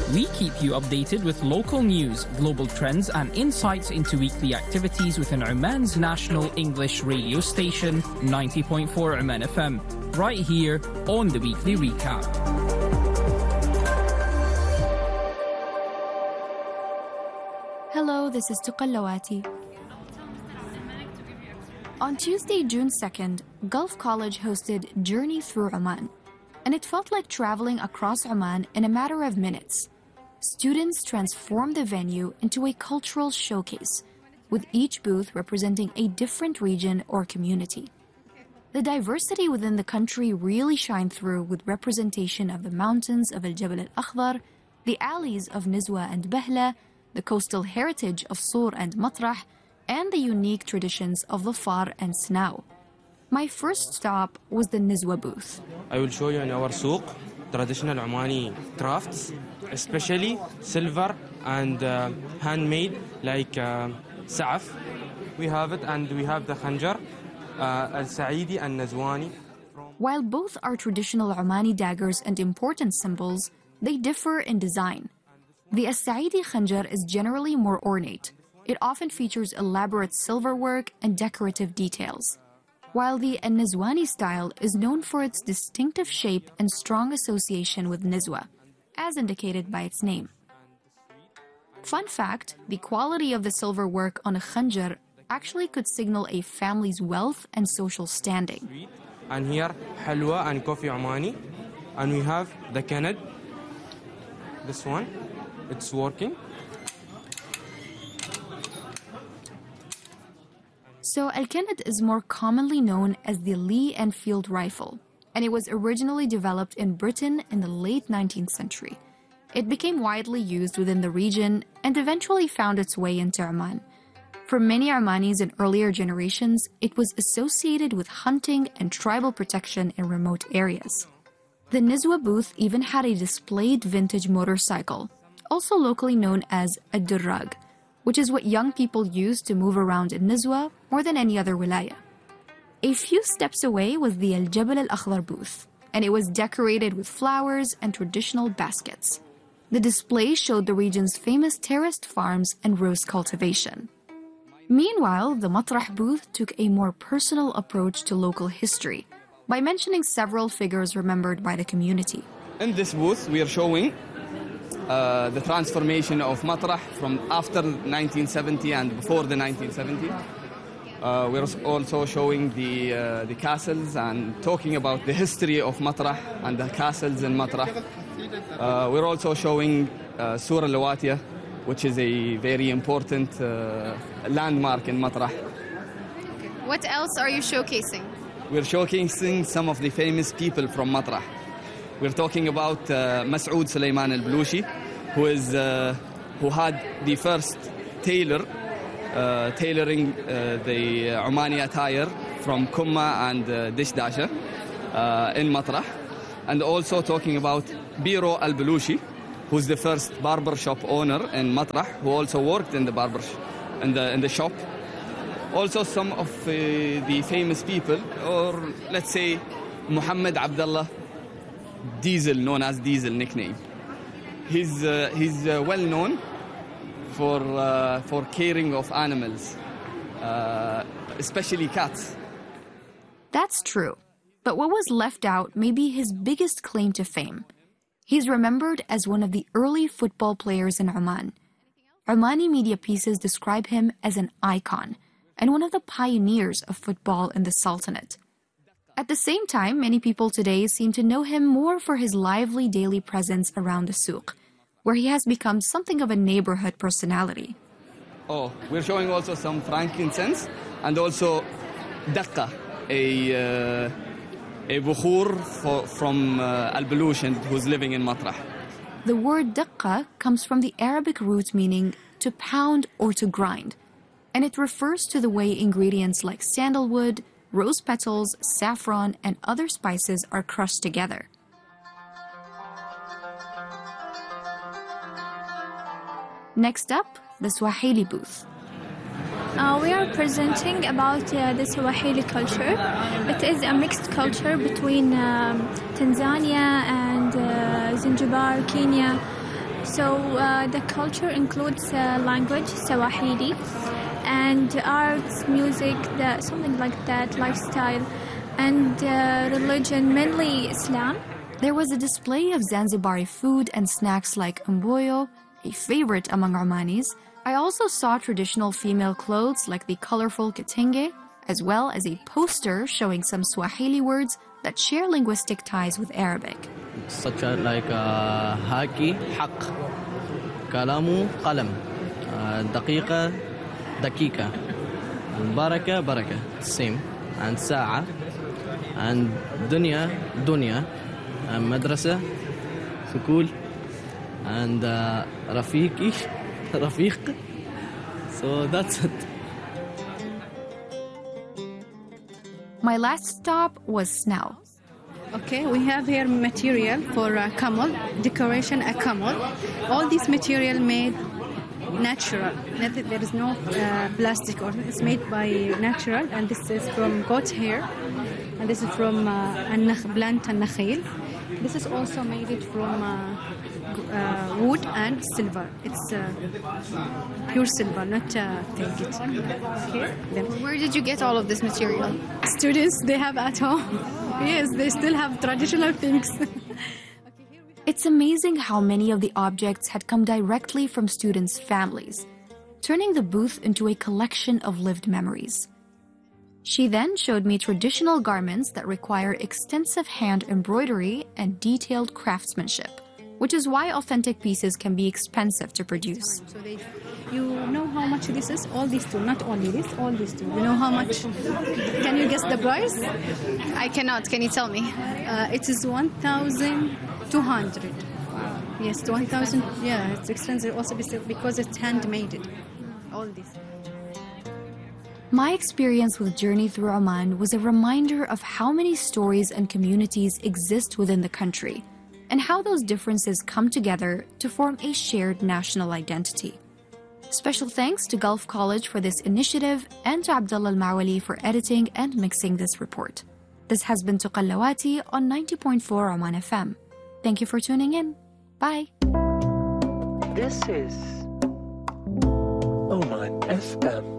We keep you updated with local news, global trends, and insights into weekly activities within Oman's national English radio station, 90.4 Oman FM, right here on the Weekly Recap. Hello, this is Tuqallawati. On Tuesday, June 2nd, Gulf College hosted Journey Through Oman, and it felt like traveling across Oman in a matter of minutes. Students transformed the venue into a cultural showcase, with each booth representing a different region or community. The diversity within the country really shined through with representation of the mountains of Al-Jabal Al-Akhdar, the alleys of Nizwa and Bahla, the coastal heritage of Sur and Matrah, and the unique traditions of Dhafar and Snau. My first stop was the Nizwa booth. I will show you in our souk traditional Omani crafts, especially silver and handmade like sa'af. We have it, and we have the khanjar, al-Sa'idi and Nazwani. While both are traditional Omani daggers and important symbols, they differ in design. The As-Sa'idi khanjar is generally more ornate. It often features elaborate silver work and decorative details, while the Al-Nazwani style is known for its distinctive shape and strong association with Nizwa, as indicated by its name. Fun fact, the quality of the silver work on a khanjar actually could signal a family's wealth and social standing. And here, halwa and coffee Omani. And we have the kanad. This one, it's working. So Al-Kanad is more commonly known as the Lee Enfield rifle, and it was originally developed in Britain in the late 19th century. It became widely used within the region and eventually found its way into Oman. For many Omanis in earlier generations, it was associated with hunting and tribal protection in remote areas. The Nizwa booth even had a displayed vintage motorcycle, also locally known as a durrag, which is what young people use to move around in Nizwa more than any other wilaya. A few steps away was the Al-Jabal Al-Akhdar booth, and it was decorated with flowers and traditional baskets. The display showed the region's famous terraced farms and rose cultivation. Meanwhile, the Matrah booth took a more personal approach to local history by mentioning several figures remembered by the community. In this booth, we are showing the transformation of Matrah from after 1970 and before the 1970. We're also showing the castles and talking about the history of Matrah and the castles in Matrah. We're also showing Sur al-Lawatiya, which is a very important landmark in Matrah. What else are you showcasing? We're showcasing some of the famous people from Matrah. We're talking about Mas'ud Sulaiman al-Balushi, who had the first tailoring the Omani attire from Kumma and Dishdasha in Matrah. And also talking about Biro al-Balushi, who's the first barber shop owner in Matrah, who also worked in the barber in the shop. Also some of the famous people, or let's say Muhammad Abdullah Diesel, known as Diesel nickname. He's well known for caring of animals, especially cats. That's true, but what was left out may be his biggest claim to fame. He's remembered as one of the early football players in Oman. Omani media pieces describe him as an icon and one of the pioneers of football in the Sultanate. At the same time, many people today seem to know him more for his lively daily presence around the souk, where he has become something of a neighborhood personality. Oh, we're showing also some frankincense and also daqqa, a bukhur from al-Balush who's living in Matrah. The word daqqa comes from the Arabic root meaning to pound or to grind, and it refers to the way ingredients like sandalwood, rose petals, saffron, and other spices are crushed together. Next up, the Swahili booth. We are presenting about the Swahili culture. It is a mixed culture between Tanzania and Zanzibar, Kenya. So the culture includes language, Swahili, and arts, music, something like that, lifestyle, and religion, mainly Islam. There was a display of Zanzibari food and snacks like mboyo, a favorite among Omanis. I also saw traditional female clothes like the colorful kitenge, as well as a poster showing some Swahili words that share linguistic ties with Arabic. Such as like haki, haq, kalamu, qalam, daqiqa, dakika, baraka, baraka, same, and sa'a, and dunya, dunya, and madrasa, school, and rafiqi, rafiq. So that's it. My last stop was Snau. Okay, we have here material for a camel, decoration a camel. All this material made natural. There is no plastic, or it's made by natural, and this is from goat hair, and this is from plant an-nakhil. This is also made it from wood and silver. It's pure silver, not tilgit. Okay. Where did you get all of this material? Students, they have at home. Yes, they still have traditional things. It's amazing how many of the objects had come directly from students' families, turning the booth into a collection of lived memories. She then showed me traditional garments that require extensive hand embroidery and detailed craftsmanship, which is why authentic pieces can be expensive to produce. So you know how much this is? All these two, not only this, all these two. You know how much? Can you guess the price? I cannot. Can you tell me? It is 1,200. Yes, 1,000. Yeah, it's expensive also because it's handmade. All this. My experience with Journey Through Oman was a reminder of how many stories and communities exist within the country, and how those differences come together to form a shared national identity. Special thanks to Gulf College for this initiative and to Abdullah Al-Mawali for editing and mixing this report. This has been Tuqallawati on 90.4 Oman FM. Thank you for tuning in. Bye. This is Oman FM.